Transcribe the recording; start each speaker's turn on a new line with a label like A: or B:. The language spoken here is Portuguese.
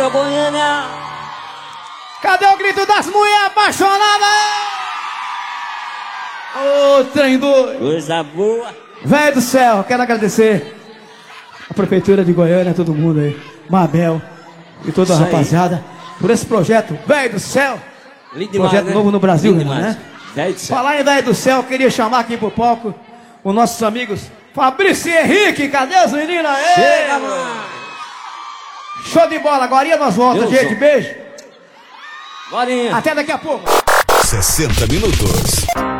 A: Goiânia.
B: Cadê o grito das mulheres apaixonadas? Ô, trem doido.
A: Coisa boa.
B: Velho do céu, quero agradecer a Prefeitura de Goiânia, todo mundo aí, Mabel e toda a
A: Isso aí.
B: rapaziada, por esse projeto, Velho do Céu.
A: Lindo demais,
B: Projeto
A: né?
B: novo no Brasil,
A: Lindo
B: né?
A: demais. Velho do céu.
B: Falar em Velho do Céu, eu queria chamar aqui pro palco os nossos amigos Fabrício e Henrique. Cadê os meninos aí?
A: Chega, mano.
B: Show de bola, agora nós voltamos,
A: Deus
B: gente. Beijo.
A: Bolinha.
B: Até daqui a pouco.
C: 60 minutos.